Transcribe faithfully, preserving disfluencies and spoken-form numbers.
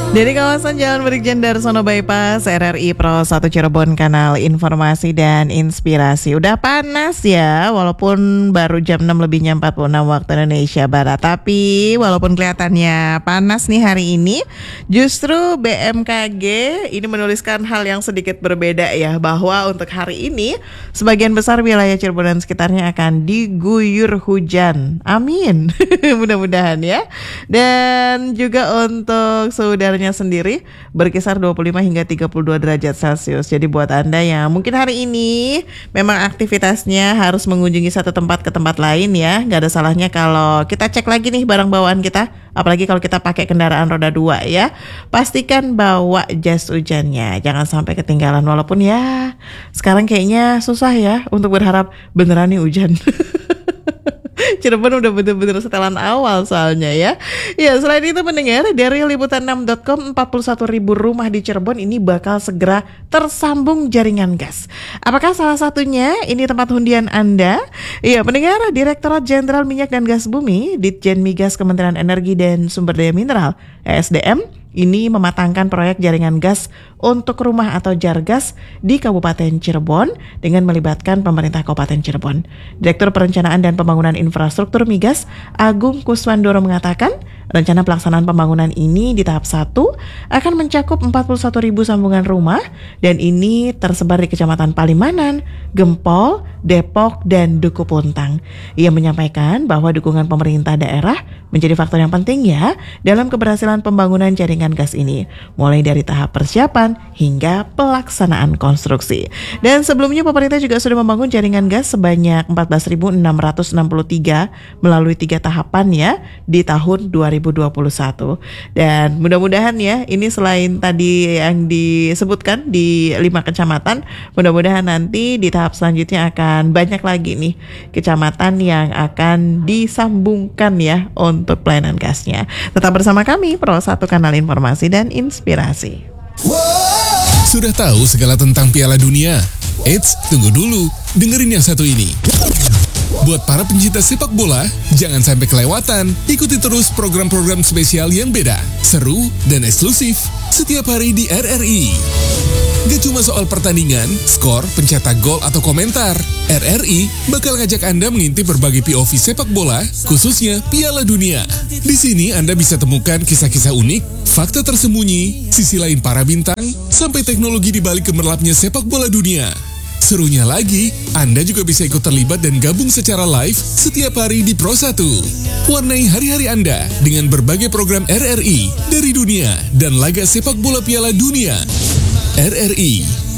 Dari kawasan Jalan Brigjen Darsono Bypass, R R I Pro satu Cirebon, kanal informasi dan inspirasi. Udah panas ya, walaupun baru jam enam lebihnya empat puluh enam waktu Indonesia Barat. Tapi walaupun kelihatannya panas nih hari ini, justru B M K G ini menuliskan hal yang sedikit berbeda ya, bahwa untuk hari ini sebagian besar wilayah Cirebon dan sekitarnya akan diguyur hujan. Amin. Mudah-mudahan ya. Dan juga untuk saudara sendiri berkisar dua puluh lima hingga tiga puluh dua derajat Celcius. Jadi buat Anda yang mungkin hari ini memang aktivitasnya harus mengunjungi satu tempat ke tempat lain ya, nggak ada salahnya kalau kita cek lagi nih barang bawaan kita, apalagi kalau kita pakai kendaraan roda dua ya. Pastikan bawa jas hujannya, jangan sampai ketinggalan. Walaupun ya sekarang kayaknya susah ya untuk berharap beneran nih hujan. Cirebon udah bener-bener setelan awal soalnya ya. Ya, selain itu pendengar, dari liputan enam titik com, empat puluh satu ribu rumah di Cirebon ini bakal segera tersambung jaringan gas. Apakah salah satunya ini tempat hundian Anda? Iya, pendengar, Direktorat Jenderal Minyak dan Gas Bumi, Ditjen Migas Kementerian Energi dan Sumber Daya Mineral, E S D M, ini mematangkan proyek jaringan gas untuk rumah atau Jargas di Kabupaten Cirebon dengan melibatkan pemerintah Kabupaten Cirebon. Direktur Perencanaan dan Pembangunan Infrastruktur Migas, Agung Kuswandoro, mengatakan rencana pelaksanaan pembangunan ini di tahap satu akan mencakup empat puluh satu ribu sambungan rumah dan ini tersebar di Kecamatan Palimanan, Gempol, Depok, dan Duku Puntang. Ia menyampaikan bahwa dukungan pemerintah daerah menjadi faktor yang penting ya dalam keberhasilan pembangunan jaringan gas ini, mulai dari tahap persiapan hingga pelaksanaan konstruksi. Dan sebelumnya pemerintah juga sudah membangun jaringan gas sebanyak empat belas ribu enam ratus enam puluh tiga melalui tiga tahapan ya di tahun dua ribu dua puluh satu. Dan mudah-mudahan ya ini selain tadi yang disebutkan di lima kecamatan, mudah-mudahan nanti di tahap selanjutnya akan banyak lagi nih kecamatan yang akan disambungkan ya untuk pelayanan gasnya. Tetap bersama kami Pro satu, kanal informasi dan inspirasi. Sudah tahu segala tentang Piala Dunia? Eits, tunggu dulu, dengerin yang satu ini. Buat para pencinta sepak bola, jangan sampai kelewatan. Ikuti terus program-program spesial yang beda, seru, dan eksklusif setiap hari di R R I. Gak cuma soal pertandingan, skor, pencetak gol, atau komentar. R R I bakal ngajak Anda mengintip berbagai P O V sepak bola, khususnya Piala Dunia. Di sini Anda bisa temukan kisah-kisah unik, fakta tersembunyi, sisi lain para bintang, sampai teknologi di balik gemerlapnya sepak bola dunia. Serunya lagi, Anda juga bisa ikut terlibat dan gabung secara live setiap hari di Pro satu. Warnai hari-hari Anda dengan berbagai program R R I dari dunia dan laga sepak bola Piala Dunia. R R I,